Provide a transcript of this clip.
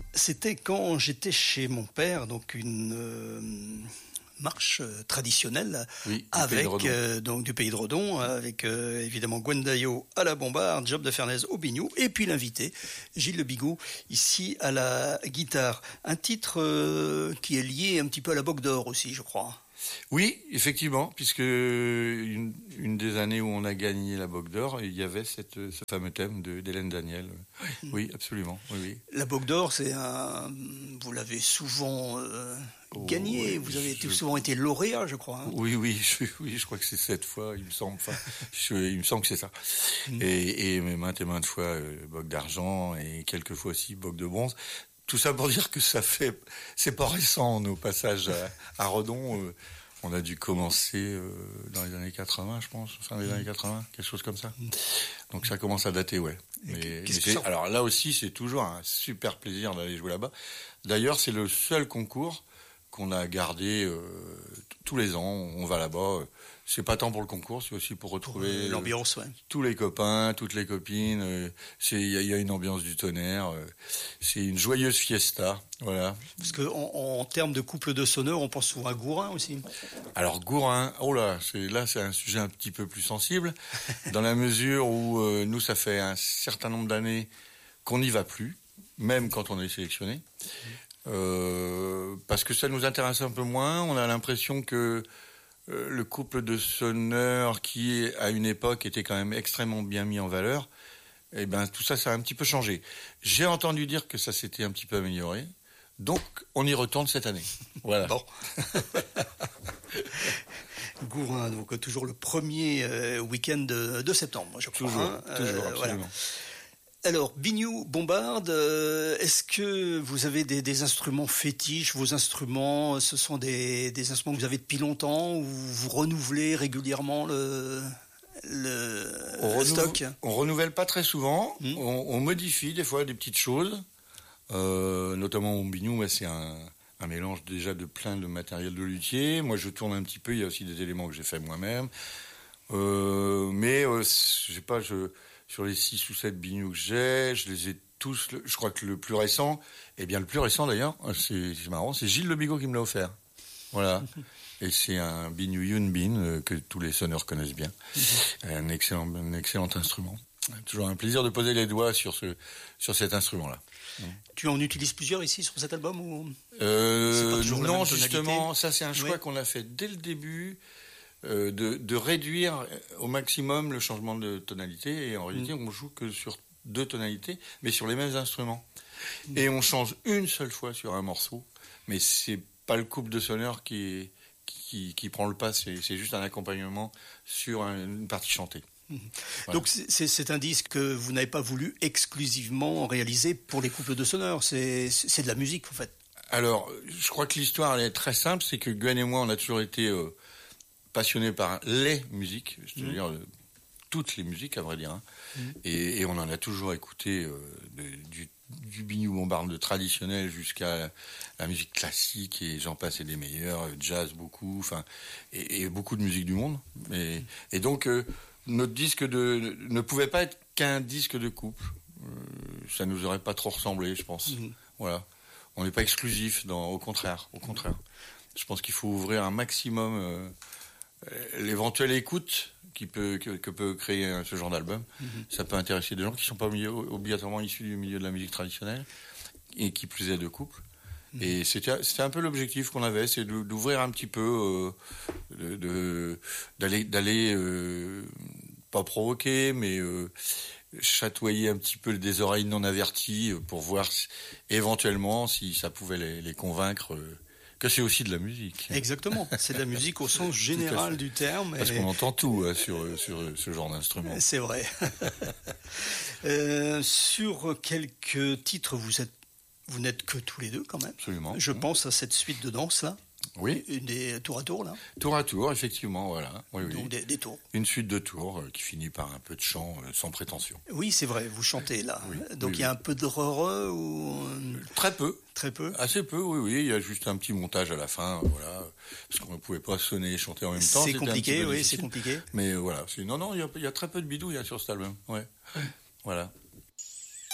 C'était quand j'étais chez mon père, donc une marche traditionnelle avec donc du pays de Redon, avec évidemment Gwendayo à la bombarde, Job de Fernaise au biniou, et puis l'invité Gilles Le Bigot ici à la guitare. Un titre qui est lié un petit peu à la Bogue d'Or aussi, je crois. Oui, effectivement, puisque une des années où on a gagné la Bogue d'Or, il y avait ce fameux thème d'Hélène Daniel. Oui, absolument. Oui. La Bogue d'Or, vous l'avez souvent gagné. Vous avez souvent été lauréat, je crois. Hein. Oui, je crois que c'est 7 fois, il me semble. Enfin, il me semble que c'est ça. Et maintes et maintes fois Bogue d'argent et quelques fois aussi Bogue de bronze. Tout ça pour dire que c'est pas récent, nos passages à Redon. On a dû commencer dans les années 80, je pense, fin des années 80, quelque chose comme ça. Donc ça commence à dater, ouais. Alors là aussi, c'est toujours un super plaisir d'aller jouer là-bas. D'ailleurs, c'est le seul concours qu'on a gardé tous les ans. On va là-bas. C'est pas tant pour le concours, c'est aussi pour retrouver l'ambiance, tous les copains, toutes les copines. Il y a une ambiance du tonnerre. C'est une joyeuse fiesta, voilà. Parce que en termes de couple de sonneurs, on pense souvent à Gourin aussi. Alors Gourin, c'est un sujet un petit peu plus sensible, dans la mesure où nous, ça fait un certain nombre d'années qu'on n'y va plus, même quand on est sélectionné. Parce que ça nous intéresse un peu moins. On a l'impression que le couple de sonneurs qui, à une époque, était quand même extrêmement bien mis en valeur, tout ça a un petit peu changé. J'ai entendu dire que ça s'était un petit peu amélioré, donc on y retourne cette année. Voilà. Bon. Gourin, donc toujours le premier week-end de septembre, je crois. Toujours, absolument. Voilà. Alors, biniou, bombarde, est-ce que vous avez des instruments fétiches? Vos instruments, ce sont des instruments que vous avez depuis longtemps ou vous renouvelez régulièrement le stock? On renouvelle pas très souvent. On modifie des fois des petites choses. Notamment mon biniou, c'est un mélange déjà de plein de matériel de luthier. Moi, je tourne un petit peu. Il y a aussi des éléments que j'ai fait moi-même. Je sais pas, sur les 6 ou 7 binious que j'ai, je les ai tous. Je crois que le plus récent d'ailleurs, c'est marrant, c'est Gilles Le Bigot qui me l'a offert. Voilà. Et c'est un biniou Yunbin que tous les sonneurs connaissent bien. Un excellent instrument. Toujours un plaisir de poser les doigts sur cet instrument-là. Tu en utilises plusieurs ici sur cet album ou non, justement, ça c'est un choix qu'on a fait dès le début. De réduire au maximum le changement de tonalité, et en réalité on joue que sur 2 tonalités mais sur les mêmes instruments, et on change une seule fois sur un morceau, mais c'est pas le couple de sonneurs qui prend le pas, c'est juste un accompagnement sur une partie chantée. Voilà. Donc c'est un disque que vous n'avez pas voulu exclusivement réaliser pour les couples de sonneurs, c'est de la musique en fait. Alors je crois que l'histoire elle est très simple, c'est que Gwen et moi on a toujours été passionné par les musiques, c'est-à-dire toutes les musiques à vrai dire, hein. Et on en a toujours écouté du biniou bombarde traditionnel jusqu'à la musique classique, et j'en passe et des meilleurs, jazz beaucoup, enfin et beaucoup de musique du monde. Et donc notre disque ne pouvait pas être qu'un disque de couple, ça nous aurait pas trop ressemblé, je pense. Voilà, on n'est pas exclusif, au contraire. Je pense qu'il faut ouvrir un maximum l'éventuelle écoute que peut créer ce genre d'album. Ça peut intéresser des gens qui ne sont pas obligatoirement issus du milieu de la musique traditionnelle, et qui plus est de couple. Et c'était un peu l'objectif qu'on avait, c'est d'ouvrir un petit peu, d'aller pas provoquer, mais chatouiller un petit peu des oreilles non averties, pour voir éventuellement si ça pouvait les convaincre que c'est aussi de la musique. Exactement, c'est de la musique au sens général du terme. Parce qu'on entend tout sur ce genre d'instrument. C'est vrai. Sur quelques titres, vous n'êtes que tous les deux quand même. Absolument. Je pense à cette suite de danse là. Oui. Des tours à tour là. Tour à tour, effectivement, voilà. Oui. Donc des tours. Une suite de tours qui finit par un peu de chant sans prétention. Oui, c'est vrai, vous chantez là. Oui, donc il y a un peu de re ou très peu. Très peu. Assez peu, oui. Il y a juste un petit montage à la fin, voilà, parce qu'on ne pouvait pas sonner et chanter en même temps. C'est compliqué, oui, c'est compliqué. Mais voilà, non, il y a très peu de bidouilles sur cet album. Ouais. Voilà.